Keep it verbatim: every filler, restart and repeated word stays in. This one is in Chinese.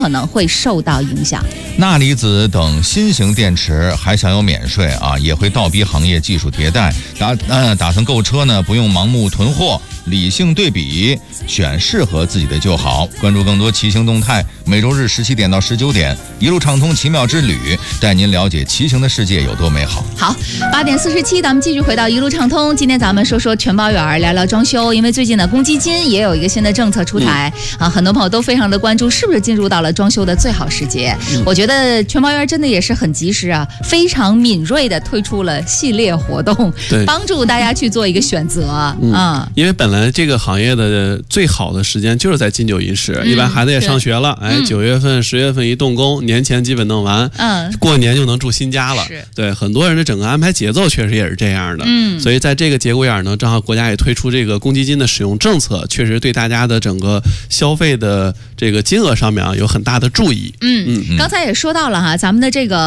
可能会受到影响。 钠离子等新型电池还享有免税啊，也会倒逼行业技术迭代。打呃打算购车呢，不用盲目囤货，理性对比，选适合自己的就好。关注更多骑行动态，每周日十七点到十九点，一路畅通奇妙之旅，带您了解骑行的世界有多美好。 好，八点四十七，咱们继续回到一路畅通。今天咱们说说全包园，聊聊装修。因为最近呢，公积金也有一个新的政策出台、嗯、啊，很多朋友都非常的关注，是不是进入到了装修的最好时节？嗯、我觉得全包园真的也是很及时啊，非常敏锐的推出了系列活动，帮助大家去做一个选择。嗯，啊、 因为本来这个行业的最好的时间就是在金九银十、嗯，一般孩子也上学了，哎，九、嗯、月份、十月份一动工，年前基本弄完，嗯，过年就能住新家了。对，很多人的整个安排节奏确实也是这样的。嗯，所以在这个节骨眼呢，正好国家也推出这个公积金的使用政策，确实对大家的整个消费的这个金额上面啊有很大的注意。 嗯嗯，刚才也说到了哈，咱们的这个。